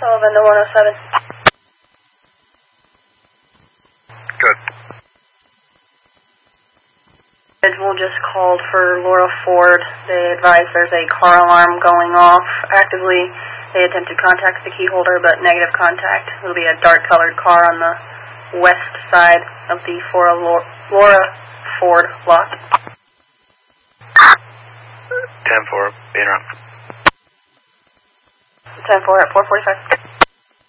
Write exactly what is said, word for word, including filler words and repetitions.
Sullivan to one oh seven. Good. We'll just called for Laura Ford. They advise there's a car alarm going off actively. They attempted to contact the key holder, but negative contact. It'll be a dark-colored car on the west side of the for Laura Ford lot. ten four, being around. ten four at four forty-five.